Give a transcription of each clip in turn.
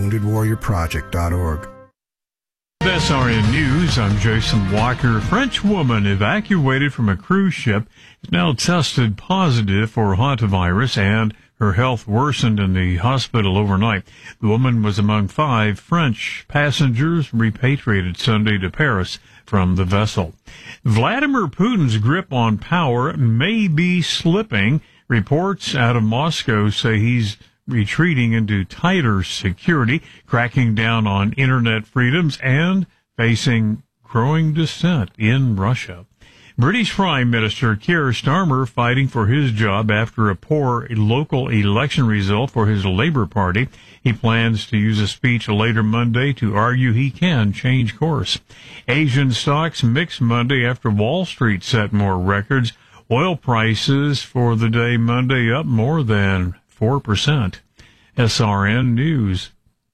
WoundedWarriorProject.org. SRN News, I'm Jason Walker. French woman evacuated from a cruise ship is now tested positive for hantavirus, and her health worsened in the hospital overnight. The woman was among 5 French passengers repatriated Sunday to Paris from the vessel. Vladimir Putin's grip on power may be slipping. Reports out of Moscow say he's retreating into tighter security, cracking down on internet freedoms, and facing growing dissent in Russia. British Prime Minister Keir Starmer fighting for his job after a poor local election result for his Labour Party. He plans to use a speech later Monday to argue he can change course. Asian stocks mixed Monday after Wall Street set more records. Oil prices for the day Monday up more than 4%. SRN News.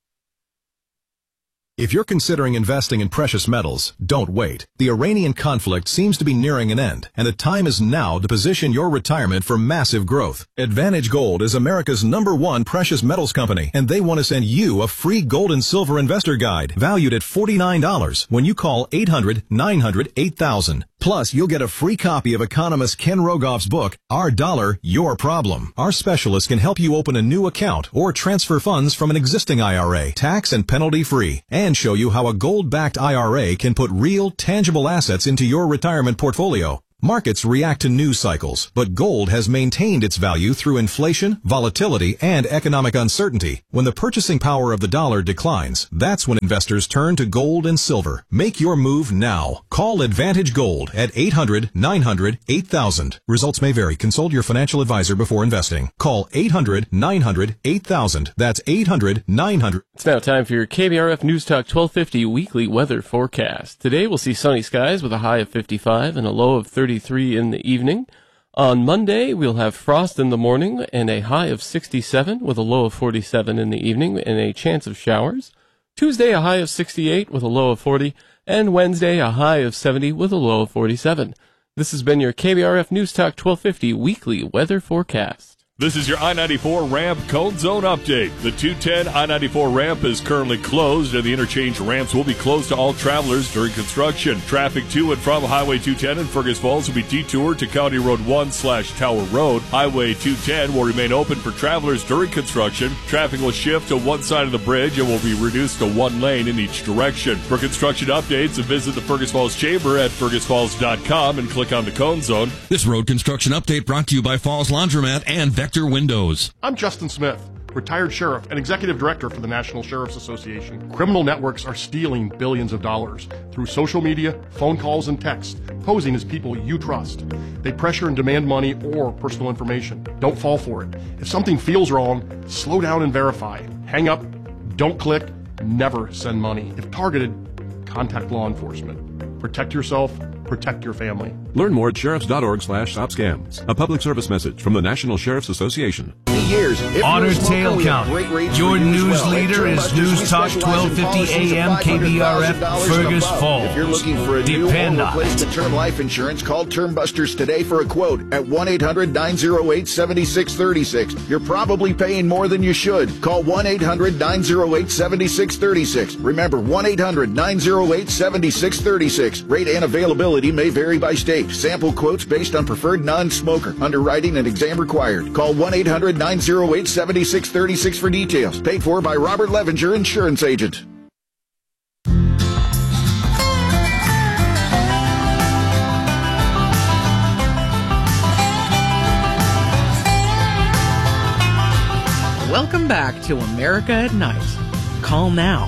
If you're considering investing in precious metals, don't wait. The Iranian conflict seems to be nearing an end, and the time is now to position your retirement for massive growth. Advantage Gold is America's #1 precious metals company, and they want to send you a free gold and silver investor guide valued at $49 when you call 800-900-8000. Plus, you'll get a free copy of economist Ken Rogoff's book, Our Dollar, Your Problem. Our specialists can help you open a new account or transfer funds from an existing IRA, tax and penalty free, and show you how a gold-backed IRA can put real, tangible assets into your retirement portfolio. Markets react to news cycles, but gold has maintained its value through inflation, volatility, and economic uncertainty. When the purchasing power of the dollar declines, that's when investors turn to gold and silver. Make your move now. Call Advantage Gold at 800-900-8000. Results may vary. Consult your financial advisor before investing. Call 800-900-8000. That's 800-900. It's now time for your KBRF News Talk 1250 weekly weather forecast. Today we'll see sunny skies with a high of 55 and a low of 33 in the evening. On Monday, we'll have frost in the morning and a high of 67 with a low of 47 in the evening and a chance of showers. Tuesday, a high of 68 with a low of 40, and Wednesday, a high of 70 with a low of 47. This has been your KBRF News Talk 1250 weekly weather forecast. This is your I-94 ramp cone zone update. The 210 I-94 ramp is currently closed, and the interchange ramps will be closed to all travelers during construction. Traffic to and from Highway 210 in Fergus Falls will be detoured to County Road 1/Tower Road. Highway 210 will remain open for travelers during construction. Traffic will shift to one side of the bridge and will be reduced to one lane in each direction. For construction updates, visit the Fergus Falls Chamber at fergusfalls.com and click on the cone zone. This road construction update brought to you by Falls Laundromat and Vector Windows. I'm Justin Smith, retired sheriff and executive director for the National Sheriff's Association. Criminal networks are stealing billions of dollars through social media, phone calls, and texts, posing as people you trust. They pressure and demand money or personal information. Don't fall for it. If something feels wrong, slow down and verify. Hang up, don't click, never send money. If targeted, contact law enforcement. Protect yourself, protect your family. Learn more at sheriffs.org/stopscams. A public service message from the National Sheriff's Association. Honor Tail Count. Your news leader is News Talk 1250 AM KBRF Fergus Falls. If you're looking for a new Depend on it. term life insurance, call Term Busters today for a quote at 1-800-908-7636. You're probably paying more than you should. Call 1-800-908-7636. Remember, 1-800-908-7636. Rate and availability may vary by state. Sample quotes based on preferred non-smoker. Underwriting and exam required. Call 1-800-908-7636 for details. Paid for by Robert Levenger, insurance agent. Welcome back to America at Night. Call now.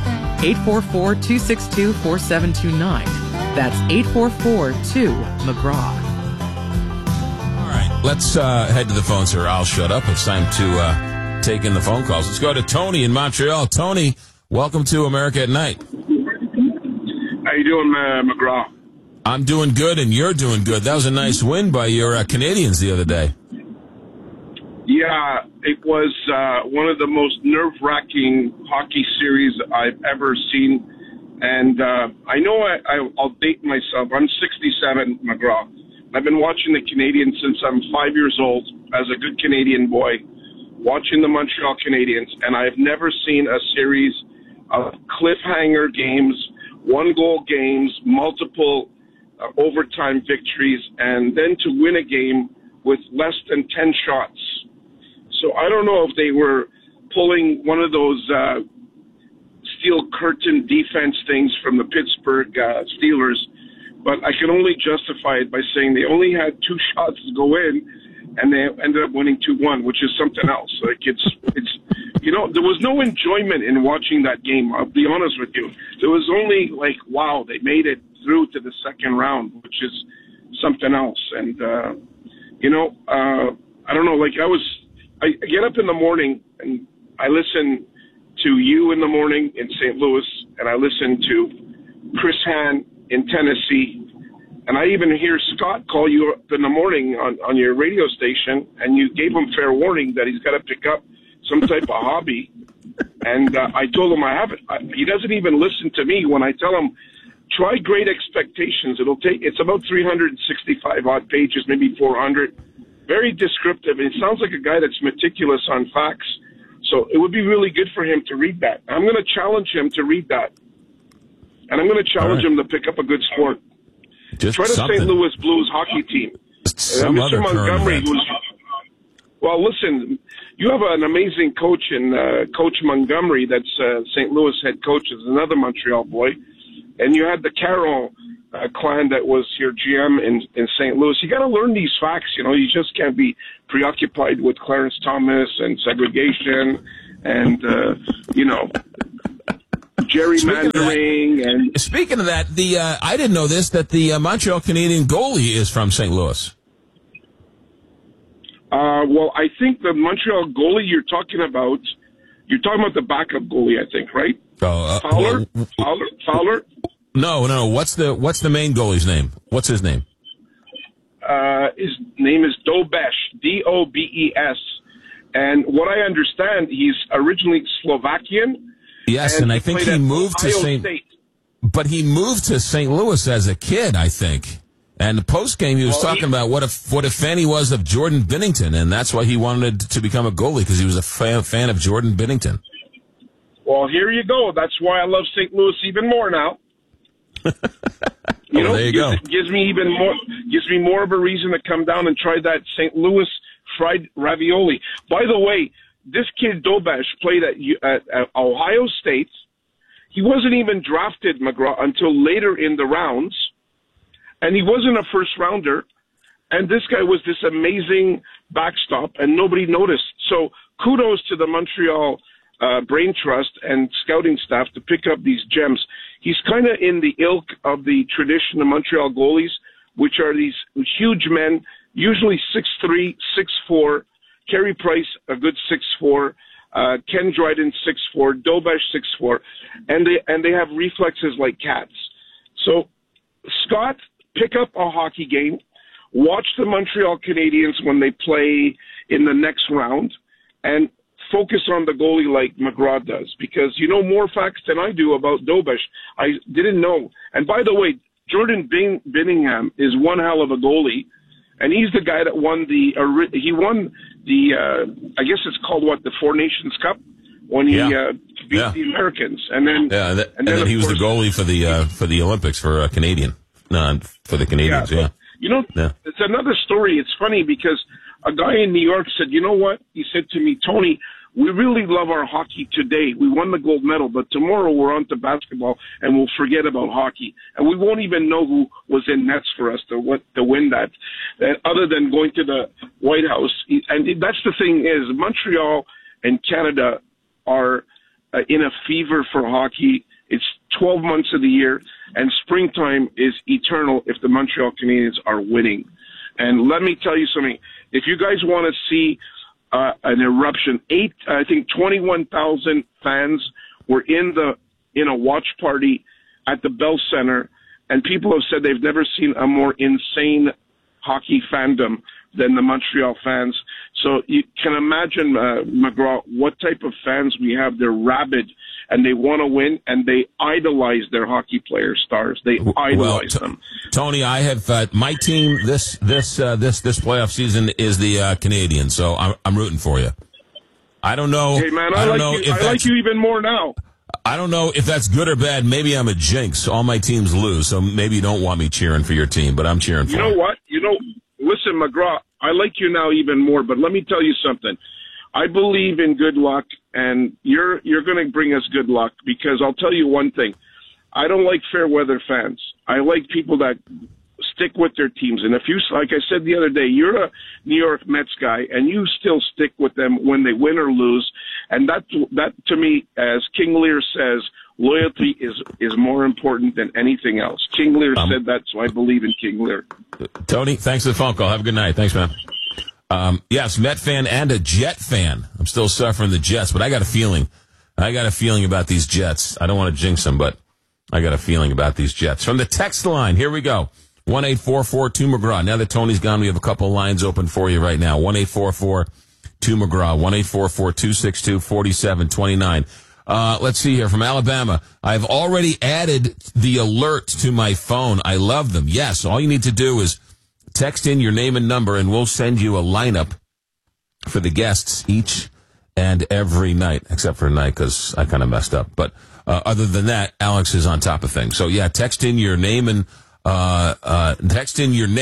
844-262-4729. That's 844-2-McGraw. All right, let's head to the phones here. I'll shut up. It's time to take in the phone calls. Let's go to Tony in Montreal. Tony, welcome to America at Night. How you doing, McGraw? I'm doing good, and you're doing good. That was a nice win by your Canadians the other day. Yeah, it was one of the most nerve-wracking hockey series I've ever seen. And I know I'll date myself. I'm 67, McGraw. I've been watching the Canadians since I'm 5 years old as a good Canadian boy, watching the Montreal Canadiens, and I've never seen a series cliffhanger games, 1-goal games, multiple overtime victories, and then to win a game with less than 10 shots. So I don't know if they were pulling one of those steel curtain defense things from the Pittsburgh Steelers, but I can only justify it by saying they only had 2 shots to go in, and they ended up winning 2-1, which is something else. Like it's there was no enjoyment in watching that game. I'll be honest with you. There was only like, wow, they made it through to the second round, which is something else. And I don't know. Like I get up in the morning and I listen to you in the morning in St. Louis, and I listen to Chris Hahn in Tennessee. And I even hear Scott call you up in the morning on your radio station, and you gave him fair warning that he's got to pick up some type of hobby. And I told him I haven't. He doesn't even listen to me when I tell him, try Great Expectations. It's about 365 odd pages, maybe 400. Very descriptive. It sounds like a guy that's meticulous on facts. So it would be really good for him to read that. I'm going to challenge him to read that. And I'm going to challenge him to pick up a good sport. Just try the something. St. Louis Blues hockey team. Mr. Montgomery was... Well, listen, you have an amazing coach in Coach Montgomery that's St. Louis head coach, is another Montreal boy. And you had the Carroll clan that was your GM in St. Louis. You got to learn these facts. You just can't be preoccupied with Clarence Thomas and segregation and, gerrymandering. Speaking of that, I didn't know this, that the Montreal Canadian goalie is from St. Louis. Well, I think the Montreal goalie you're talking about the backup goalie, I think, right? Fowler? No. What's the main goalie's name? What's his name? His name is Dobeš, D-O-B-E-S. And what I understand, he's originally Slovakian. Yes, and I think he moved to But he moved to St. Louis as a kid, I think. And the post game, he was talking about what a fan he was of Jordan Binnington, and that's why he wanted to become a goalie, because he was a fan of Jordan Binnington. Well, here you go. That's why I love St. Louis even more now. There you go. Gives me more of a reason to come down and try that St. Louis fried ravioli. By the way, this kid Dobeš played at Ohio State. He wasn't even drafted, McGraw, until later in the rounds. And he wasn't a first-rounder, and this guy was this amazing backstop, and nobody noticed. So kudos to the Montreal Brain Trust and scouting staff to pick up these gems. He's kind of in the ilk of the tradition of Montreal goalies, which are these huge men, usually 6'3", 6'4", Carey Price, a good 6'4", Ken Dryden, 6'4", Dobeš, 6'4", and they have reflexes like cats. So, Scott, pick up a hockey game, watch the Montreal Canadiens when they play in the next round, and focus on the goalie like McGraw does, because you know more facts than I do about Dobeš. I didn't know. And by the way, Jordan Binningham is one hell of a goalie, and he's the guy that won the I guess it's called the Four Nations Cup when he beat the Americans, and then he was the goalie for the Olympics for Canadian. No, for the Canadians, yeah. It's another story. It's funny because a guy in New York said, you know what? He said to me, Tony, we really love our hockey today. We won the gold medal, but tomorrow we're on to basketball and we'll forget about hockey. And we won't even know who was in nets for us to win that, other than going to the White House. And that's the thing is, Montreal and Canada are in a fever for hockey. It's 12 months of the year, and springtime is eternal if the Montreal Canadiens are winning. And let me tell you something. If you guys want to see an eruption, 21,000 fans were in a watch party at the Bell Center, and people have said they've never seen a more insane hockey fandom than the Montreal fans. So you can imagine, McGraw, what type of fans we have. They're rabid, and they want to win, and they idolize their hockey player stars. They idolize them. Tony, I have my team this playoff season is the Canadiens, so I'm rooting for you. I don't know. Hey man, I like you even more now. I don't know if that's good or bad. Maybe I'm a jinx. All my teams lose, so maybe you don't want me cheering for your team, but I'm cheering for you. You know what? Listen, McGraw, I like you now even more, but let me tell you something. I believe in good luck, and you're going to bring us good luck, because I'll tell you one thing. I don't like fair weather fans. I like people that stick with their teams. And if you, like I said the other day, you're a New York Mets guy, and you still stick with them when they win or lose. And that to me, as King Lear says, loyalty is more important than anything else. King Lear said that, so I believe in King Lear. Tony, thanks for the phone call. Have a good night. Thanks, man. Yes, Met fan and a Jet fan. I'm still suffering the Jets, but I got a feeling about these Jets. I don't want to jinx them, but I got a feeling about these Jets. From the text line, here we go. 1-844-2-McGraw. Now that Tony's gone, we have a couple lines open for you right now. 1-844-2-McGraw. 1-844-262-4729. Let's see here. From Alabama, I've already added the alert to my phone. I love them. Yes, all you need to do is text in your name and number, and we'll send you a lineup for the guests each and every night, except for tonight because I kind of messed up. But other than that, Alex is on top of things. So, yeah, text in your name and Alex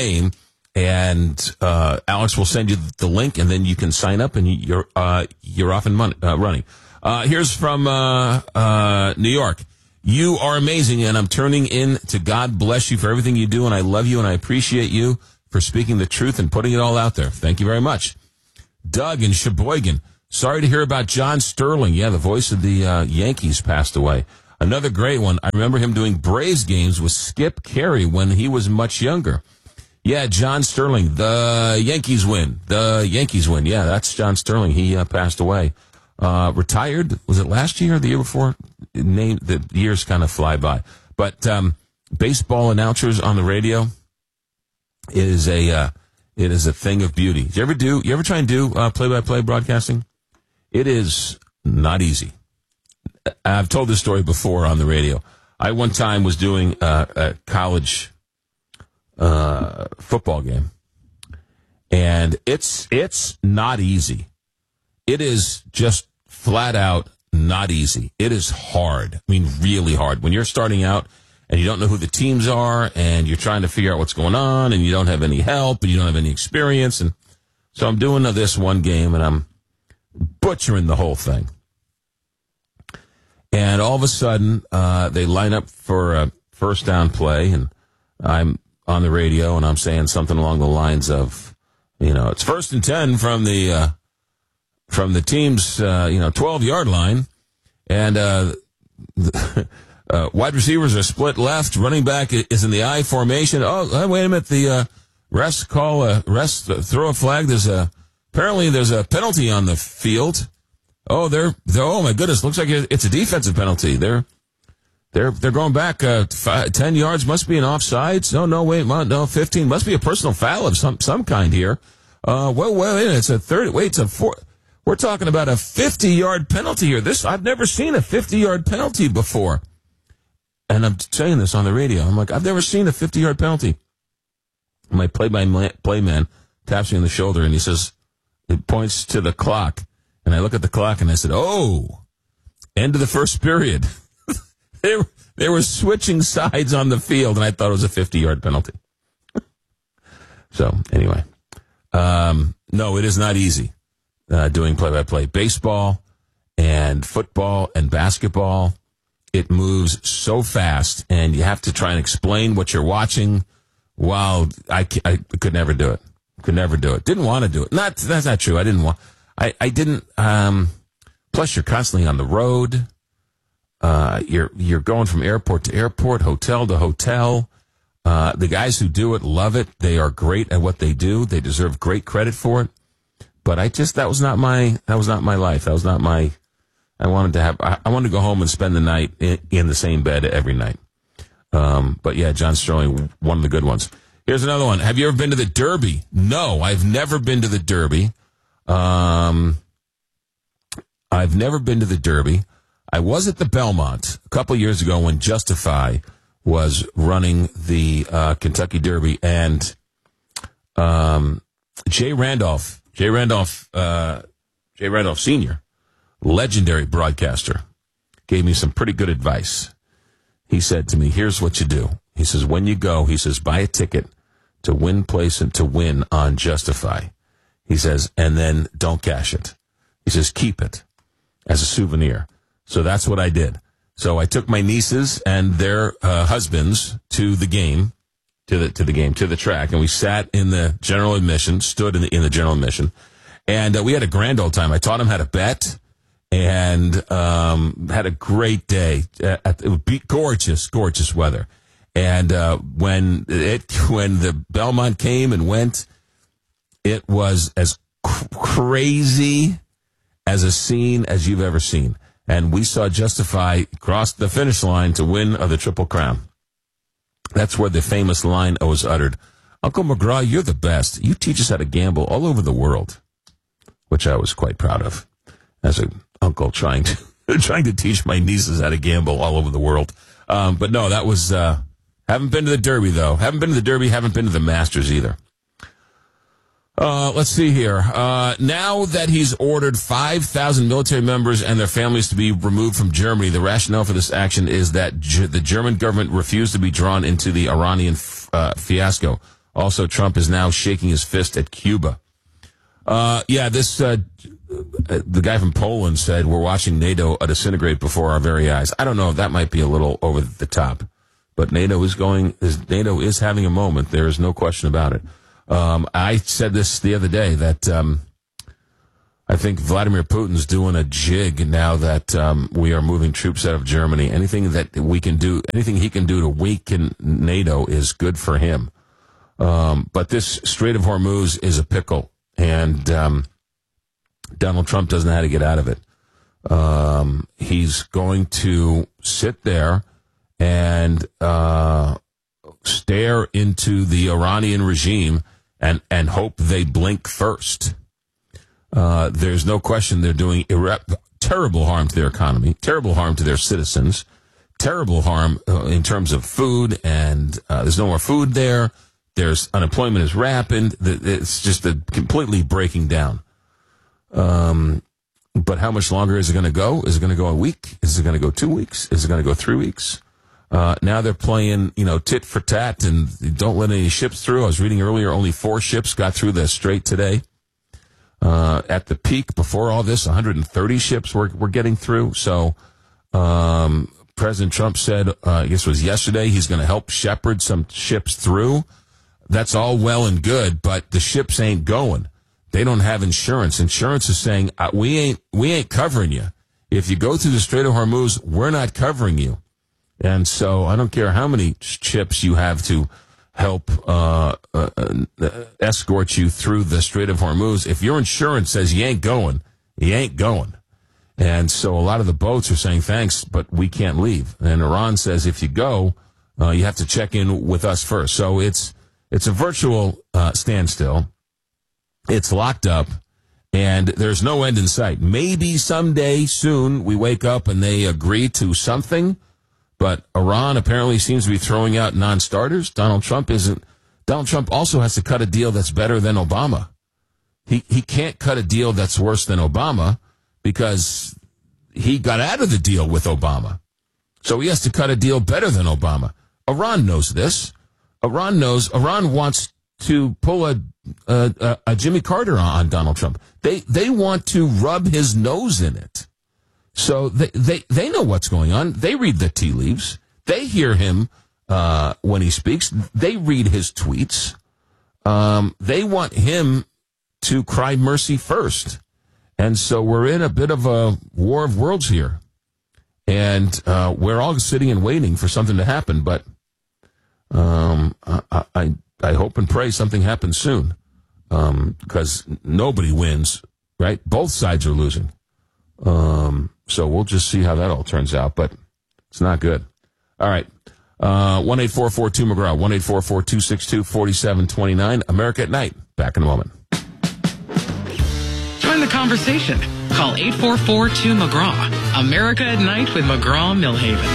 will send you the link, and then you can sign up, and you're off and running. Here's from New York. You are amazing, and I'm turning in to God bless you for everything you do, and I love you, and I appreciate you for speaking the truth and putting it all out there. Thank you very much. Doug in Sheboygan. Sorry to hear about John Sterling. Yeah, the voice of the Yankees passed away. Another great one. I remember him doing Braves games with Skip Carey when he was much younger. Yeah, John Sterling. The Yankees win. Yeah, that's John Sterling. He passed away. Retired. Was it last year or the year before? The years kind of fly by. But baseball announcers on the radio is a thing of beauty. You ever try and do play-by-play broadcasting? It is not easy. I've told this story before on the radio. I one time was doing a college football game, and it's not easy. It is just flat out not easy. It is hard. I mean, really hard. When you're starting out and you don't know who the teams are, and you're trying to figure out what's going on, and you don't have any help, and you don't have any experience, and so I'm doing this one game, and I'm butchering the whole thing. And all of a sudden, they line up for a first down play, and I'm on the radio, and I'm saying something along the lines of, it's 1st and 10 from the team's, 12-yard line, and wide receivers are split left, running back is in the I formation. Oh, wait a minute, the throw a flag. Apparently there's a penalty on the field. Oh, oh my goodness, looks like it's a defensive penalty. They're going back 10 yards. Must be an offsides. No, wait, no, 15. Must be a personal foul of some kind here. Wait, it's a third. Wait, it's a four. We're talking about a 50-yard penalty here. This, I've never seen a 50-yard penalty before. And I'm saying this on the radio. I'm like, I've never seen a 50-yard penalty. My play-by-play man taps me on the shoulder, and he says, it points to the clock. And I look at the clock, and I said, oh, end of the first period. They were switching sides on the field, and I thought it was a 50-yard penalty. So, anyway. No, it is not easy doing play-by-play. Baseball and football and basketball, it moves so fast, and you have to try and explain what you're watching. While I could never do it. Didn't want to do it. That's not true. I didn't want. I didn't. Plus, you're constantly on the road. You're going from airport to airport, hotel to hotel. The guys who do it love it. They are great at what they do. They deserve great credit for it. But that was not my life. That was not my. I wanted to go home and spend the night in the same bed every night. But yeah, John Sterling, one of the good ones. Here's another one. Have you ever been to the Derby? No, I've never been to the Derby. I've never been to the Derby. I was at the Belmont a couple years ago when Justify was running the Kentucky Derby, and Jay Randolph Sr., legendary broadcaster. gave me some pretty good advice. He said to me, here's what you do. He says, when you go, he says, buy a ticket to win place and to win on Justify. He says, and then don't cash it. He says, keep it as a souvenir. So that's what I did. So I took my nieces and their husbands to the game, to the track, and we sat in the general admission, stood in the general admission, and we had a grand old time. I taught them how to bet, and had a great day. It would be gorgeous weather. And when the Belmont came and went, it was as crazy as a scene as you've ever seen. And we saw Justify cross the finish line to win the Triple Crown. That's where the famous line was uttered. Uncle McGraw, you're the best. You teach us how to gamble all over the world, which I was quite proud of as an uncle trying to teach my nieces how to gamble all over the world. But no, that was, haven't been to the Derby though. Haven't been to the Derby, haven't been to the Masters either. Let's see here. Now that he's ordered 5,000 military members and their families to be removed from Germany, the rationale for this action is that the German government refused to be drawn into the Iranian fiasco. Also, Trump is now shaking his fist at Cuba. The guy from Poland said, we're watching NATO disintegrate before our very eyes. I don't know if that might be a little over the top, but NATO is having a moment. There is no question about it. I said this the other day that I think Vladimir Putin's doing a jig now that we are moving troops out of Germany. Anything that we can do, anything he can do to weaken NATO is good for him. But this Strait of Hormuz is a pickle, and Donald Trump doesn't know how to get out of it. He's going to sit there and stare into the Iranian regime and hope they blink first. There's no question they're doing terrible harm to their economy, terrible harm to their citizens, terrible harm in terms of food, and there's no more food there. There's unemployment is rampant. It's just completely breaking down. But how much longer is it going to go? Is it going to go a week? Is it going to go 2 weeks? Is it going to go 3 weeks? Now they're playing, tit for tat and don't let any ships through. I was reading earlier, only 4 ships got through the strait today. At the peak before all this, 130 ships were getting through. So, President Trump said, I guess it was yesterday, he's going to help shepherd some ships through. That's all well and good, but the ships ain't going. They don't have insurance. Insurance is saying, we ain't covering you. If you go through the Strait of Hormuz, we're not covering you. And so I don't care how many ships you have to help escort you through the Strait of Hormuz. If your insurance says you ain't going, you ain't going. And so a lot of the boats are saying, thanks, but we can't leave. And Iran says, if you go, you have to check in with us first. So it's a virtual standstill. It's locked up, and there's no end in sight. Maybe someday soon we wake up and they agree to something. But Iran apparently seems to be throwing out non-starters. Donald Trump isn't. Donald Trump also has to cut a deal that's better than Obama. He can't cut a deal that's worse than Obama because he got out of the deal with Obama. So he has to cut a deal better than Obama. Iran knows this. Iran wants to pull a Jimmy Carter on Donald Trump. They want to rub his nose in it. So they know what's going on. They read the tea leaves. They hear him when he speaks. They read his tweets. They want him to cry mercy first. And so we're in a bit of a war of worlds here. And we're all sitting and waiting for something to happen. But I hope and pray something happens soon. Because nobody wins, right? Both sides are losing. So we'll just see how that all turns out, but it's not good. All right. 1-844-2-McGraw, 1-844-262-4729. America at Night. Back in a moment. Join the conversation. Call 844-2-McGraw. America at Night with McGraw-Millhaven.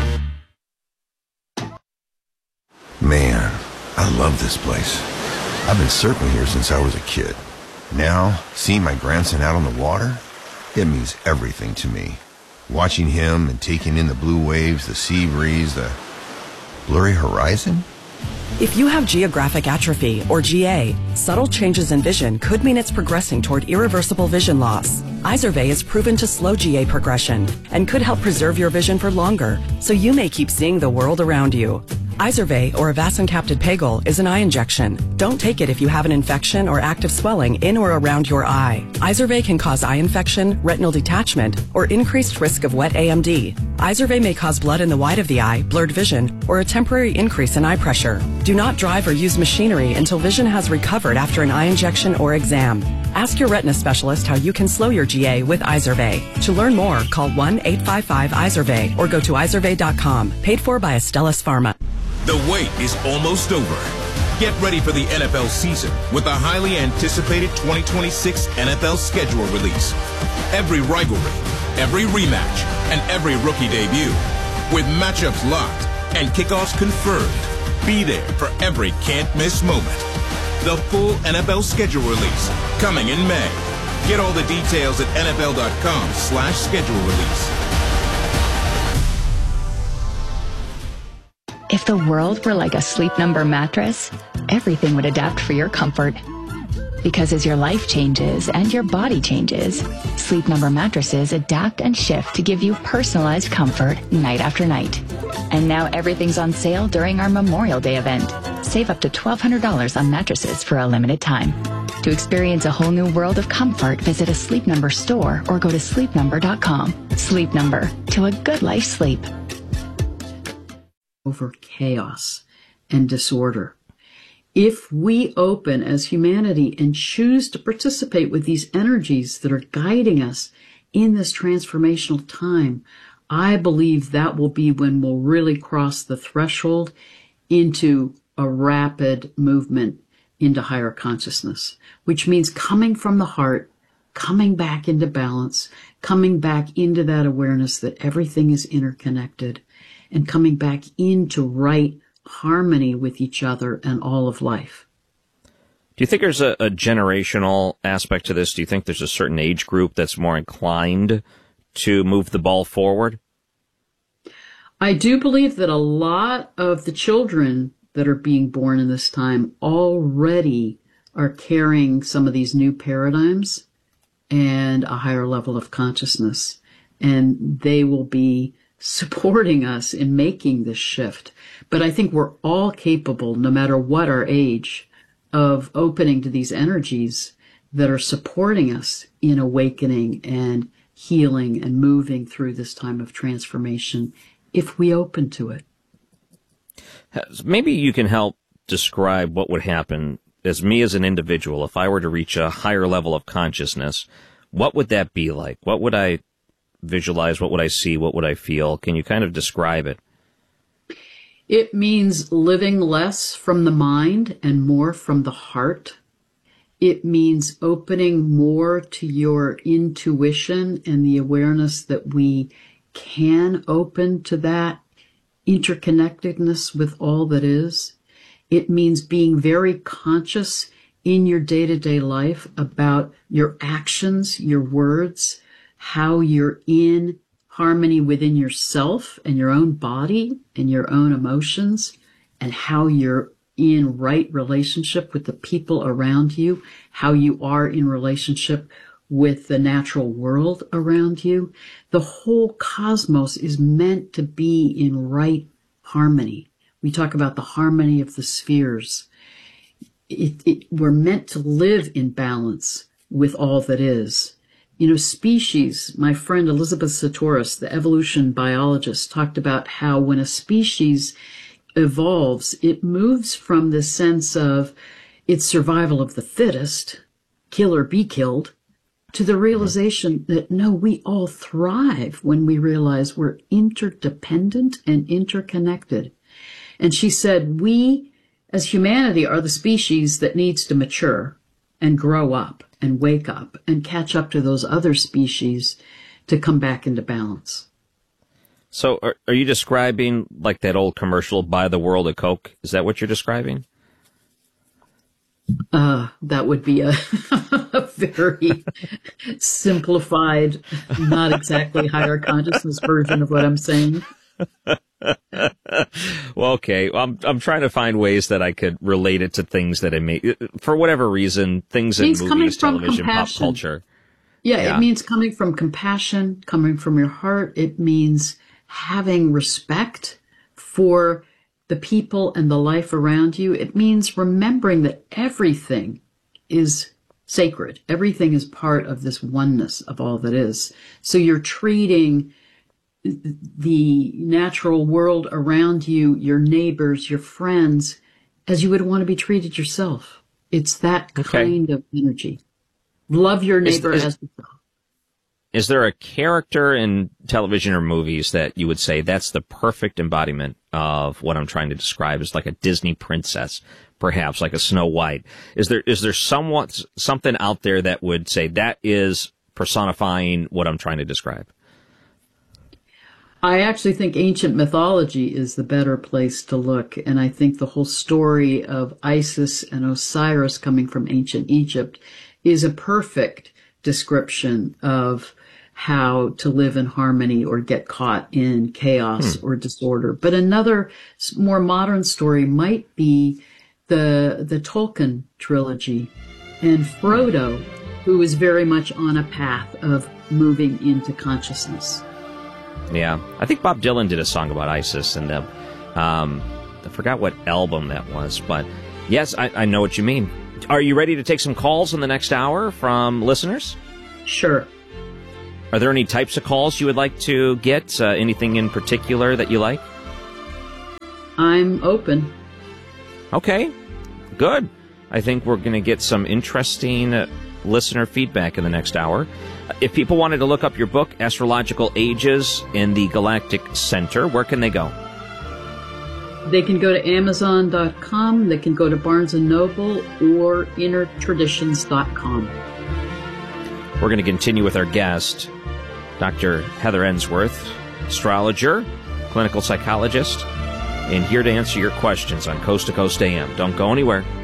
Man, I love this place. I've been surfing here since I was a kid. Now, seeing my grandson out on the water, it means everything to me. watching him and taking in the blue waves, the sea breeze, the blurry horizon? If you have geographic atrophy, or GA, subtle changes in vision could mean it's progressing toward irreversible vision loss. Izervay is proven to slow GA progression and could help preserve your vision for longer, so you may keep seeing the world around you. Izervay, or avacincaptad pegol, is an eye injection. Don't take it if you have an infection or active swelling in or around your eye. Izervay can cause eye infection, retinal detachment, or increased risk of wet AMD. Izervay may cause blood in the white of the eye, blurred vision, or a temporary increase in eye pressure. Do not drive or use machinery until vision has recovered after an eye injection or exam. Ask your retina specialist how you can slow your GA with Izervay. To learn more, call 1-855-IZERVAY or go to izervay.com. Paid for by Astellas Pharma. The wait is almost over. Get ready for the NFL season with the highly anticipated 2026 NFL schedule release. Every rivalry, every rematch, and every rookie debut. With matchups locked and kickoffs confirmed. Be there for every can't-miss moment. The full NFL schedule release coming in May. Get all the details at nfl.com/schedule release. If the world were like a Sleep Number mattress, everything would adapt for your comfort. Because as your life changes and your body changes, Sleep Number mattresses adapt and shift to give you personalized comfort night after night. And now everything's on sale during our Memorial Day event. Save up to $1,200 on mattresses for a limited time. To experience a whole new world of comfort, visit a Sleep Number store or go to sleepnumber.com. Sleep Number, to a good life sleep. Over chaos and disorder. If we open as humanity and choose to participate with these energies that are guiding us in this transformational time, I believe that will be when we'll really cross the threshold into a rapid movement into higher consciousness, which means coming from the heart, coming back into balance, coming back into that awareness that everything is interconnected, and coming back into right harmony with each other and all of life. Do you think there's a generational aspect to this? Do you think there's a certain age group that's more inclined to move the ball forward? I do believe that a lot of the children that are being born in this time already are carrying some of these new paradigms and a higher level of consciousness, and they will be supporting us in making this shift. But I think we're all capable, no matter what our age, of opening to these energies that are supporting us in awakening and healing and moving through this time of transformation if we open to it. Maybe you can help describe what would happen as me as an individual if I were to reach a higher level of consciousness. What would that be like? What would I visualize? What would I see? What would I feel? Can you kind of describe it? It means living less from the mind and more from the heart. It means opening more to your intuition and the awareness that we can open to that interconnectedness with all that is. It means being very conscious in your day-to-day life about your actions, your words, how you're in harmony within yourself and your own body and your own emotions, and how you're in right relationship with the people around you, how you are in relationship with the natural world around you. The whole cosmos is meant to be in right harmony. We talk about the harmony of the spheres. We're meant to live in balance with all that is. You know, species, my friend Elizabeth Sahtouris, the evolution biologist, talked about how when a species evolves, it moves from the sense of its survival of the fittest, kill or be killed, to the realization that, no, we all thrive when we realize we're interdependent and interconnected. And she said, we, as humanity, are the species that needs to mature and grow up and wake up and catch up to those other species to come back into balance. So are you describing like that old commercial, Buy the World a Coke? Is that what you're describing? That would be a very simplified, not exactly higher consciousness version of what I'm saying. Well, okay. I'm trying to find ways that I could relate it to things that I may, for whatever reason, things in movies, television, pop culture. Yeah, it means coming from compassion, coming from your heart. It means having respect for the people and the life around you. It means remembering that everything is sacred. Everything is part of this oneness of all that is. So you're treating the natural world around you, your neighbors, your friends, as you would want to be treated yourself. It's that kind of energy. Love your neighbor as yourself. Is there a character in television or movies that you would say that's the perfect embodiment of what I'm trying to describe? Is like a Disney princess, perhaps like a Snow White? Is there something out there that would say that is personifying what I'm trying to describe? I actually think ancient mythology is the better place to look, and I think the whole story of Isis and Osiris coming from ancient Egypt is a perfect description of how to live in harmony or get caught in chaos or disorder. But another more modern story might be the Tolkien trilogy and Frodo, who is very much on a path of moving into consciousness. Yeah, I think Bob Dylan did a song about Isis, and I forgot what album that was, but yes, I know what you mean. Are you ready to take some calls in the next hour from listeners? Sure. Are there any types of calls you would like to get? Anything in particular that you like? I'm open. Okay, good. I think we're going to get some interesting listener feedback in the next hour. If people wanted to look up your book, Astrological Ages in the Galactic Center, where can they go? They can go to Amazon.com, they can go to Barnes & Noble, or InnerTraditions.com. We're going to continue with our guest, Dr. Heather Ensworth, astrologer, clinical psychologist, and here to answer your questions on Coast to Coast AM. Don't go anywhere.